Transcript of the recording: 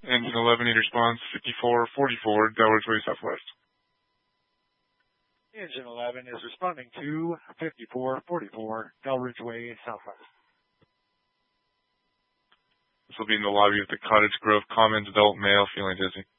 Engine 11, need response 5444, Delaware Way Southwest. Engine 11 is responding to 5444, Delridge Way Southwest. This will be in the lobby of the Cottage Grove Commons, adult male, feeling dizzy.